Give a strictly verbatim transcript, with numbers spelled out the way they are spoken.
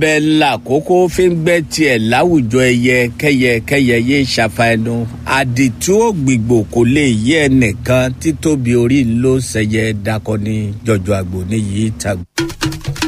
bẹ́ẹ̀ lákòókò fi ń gbẹ́ tiẹ̀ láwùjọ ẹyẹ kẹyẹ kẹyẹ yé ṣàfà ẹnu àdìtú ògbìgbò kò lè yé ẹnìkan títóbi orí ló ṣẹyẹ dakọni jọjọ àgbò níyì tàgbà.